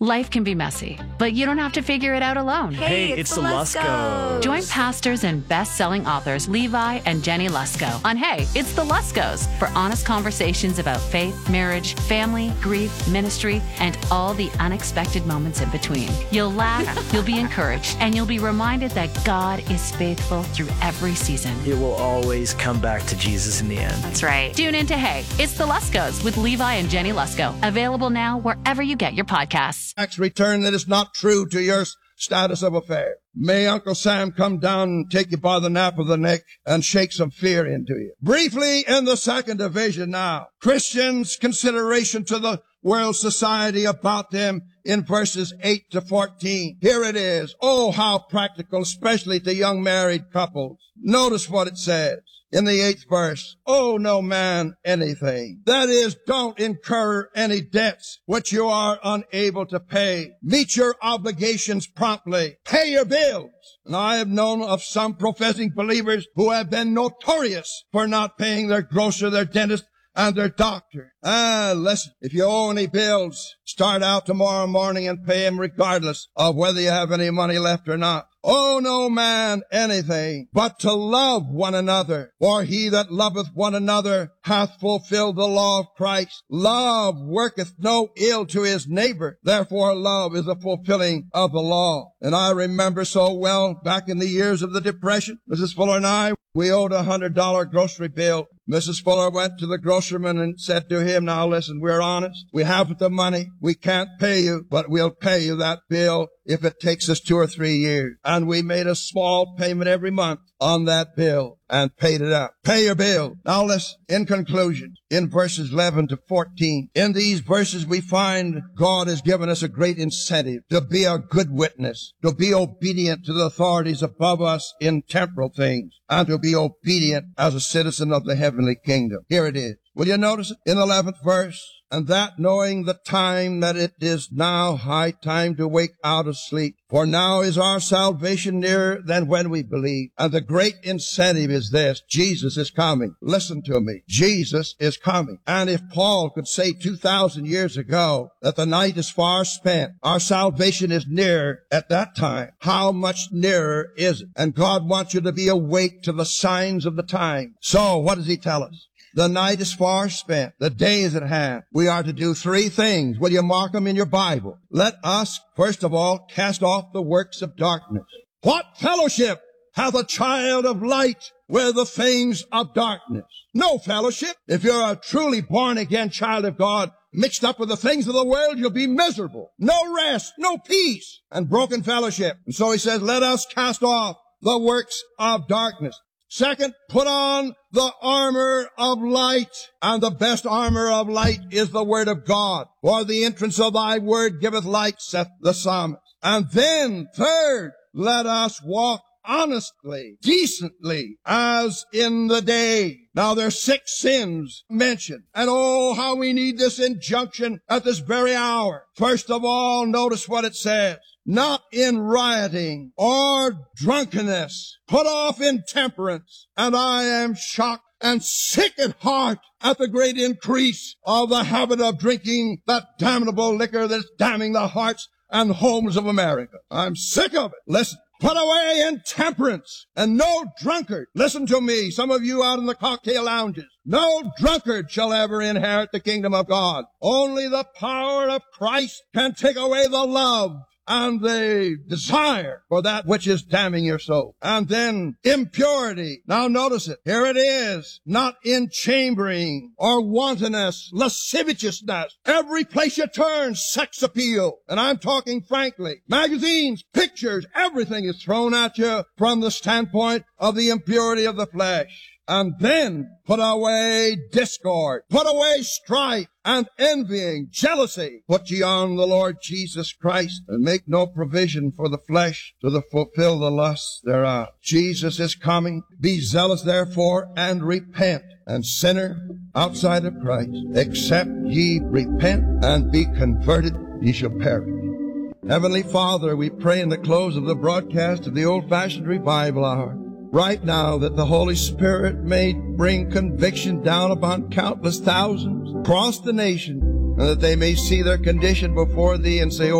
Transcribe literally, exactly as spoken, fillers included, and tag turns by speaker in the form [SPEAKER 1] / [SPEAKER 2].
[SPEAKER 1] Life can be messy, but you don't have to figure it out alone.
[SPEAKER 2] Hey,
[SPEAKER 3] Hey,
[SPEAKER 2] it's,
[SPEAKER 3] it's
[SPEAKER 2] the
[SPEAKER 3] the
[SPEAKER 2] Luskos.
[SPEAKER 1] Join pastors and best-selling authors Levi and Jenny Lusko on Hey, It's the Luskos for honest conversations about faith, marriage, family, grief, ministry, and all the unexpected moments in between. You'll laugh, you'll be encouraged, and you'll be reminded that God is faithful through every season.
[SPEAKER 3] It will always come back to Jesus in the end.
[SPEAKER 1] That's right. Tune in to Hey, It's the Luskos with Levi and Jenny Lusko. Available now wherever you get your podcasts.
[SPEAKER 4] Tax return that is not true to your status of affair. May Uncle Sam come down and take you by the nape of the neck and shake some fear into you. Briefly, in the second division now, Christians' consideration to the world society about them in verses eight to fourteen. Here it is. Oh, how practical, especially to young married couples. Notice what it says. In the eighth verse, owe no man anything. That is, don't incur any debts which you are unable to pay. Meet your obligations promptly. Pay your bills. And I have known of some professing believers who have been notorious for not paying their grocer, their dentist, and their doctor. Ah, listen, if you owe any bills, start out tomorrow morning and pay them regardless of whether you have any money left or not. Owe no man anything, but to love one another. For he that loveth one another hath fulfilled the law of Christ. Love worketh no ill to his neighbor. Therefore love is the fulfilling of the law. And I remember so well back in the years of the Depression, Missus Fuller and I, we owed a hundred dollar grocery bill. Missus Fuller went to the grocerman and said to him, now listen, we're honest. We haven't the money. We can't pay you, but we'll pay you that bill if it takes us two or three years. And we made a small payment every month on that bill and paid it up. Pay your bill. Now listen, in conclusion, in verses eleven to fourteen, in these verses we find God has given us a great incentive to be a good witness, to be obedient to the authorities above us in temporal things, and to be obedient as a citizen of the heavenly kingdom. Here it is. Will you notice it? In the eleventh verse, and that knowing the time that it is now high time to wake out of sleep. For now is our salvation nearer than when we believed. And the great incentive is this. Jesus is coming. Listen to me. Jesus is coming. And if Paul could say two thousand years ago that the night is far spent, our salvation is near at that time, how much nearer is it? And God wants you to be awake to the signs of the time. So what does he tell us? The night is far spent. The day is at hand. We are to do three things. Will you mark them in your Bible? Let us, first of all, cast off the works of darkness. What fellowship hath a child of light with the things of darkness? No fellowship. If you're a truly born-again child of God, mixed up with the things of the world, you'll be miserable. No rest, no peace, and broken fellowship. And so he says, let us cast off the works of darkness. Second, put on the armor of light. And the best armor of light is the word of God. For the entrance of thy word giveth light, saith the psalmist. And then, third, let us walk honestly, decently, as in the day. Now there's six sins mentioned. And oh, how we need this injunction at this very hour. First of all, notice what it says. Not in rioting or drunkenness. Put off intemperance. And I am shocked and sick at heart at the great increase of the habit of drinking that damnable liquor that's damning the hearts and homes of America. I'm sick of it. Listen. Put away intemperance and no drunkard. Listen to me, some of you out in the cocktail lounges. No drunkard shall ever inherit the kingdom of God. Only the power of Christ can take away the love and the desire for that which is damning your soul. And then impurity. Now notice it. Here it is. Not in chambering or wantonness, lasciviousness. Every place you turn, sex appeal. And I'm talking frankly. Magazines, pictures, everything is thrown at you from the standpoint of the impurity of the flesh. And then put away discord, put away strife and envying, jealousy. Put ye on the Lord Jesus Christ and make no provision for the flesh to the fulfill the lusts thereof. Jesus is coming. Be zealous therefore and repent. And sinner outside of Christ, except ye repent and be converted, ye shall perish. Heavenly Father, we pray in the close of the broadcast of the old-fashioned revival hour right now that the Holy Spirit may bring conviction down upon countless thousands across the nation, and that they may see their condition before thee and say,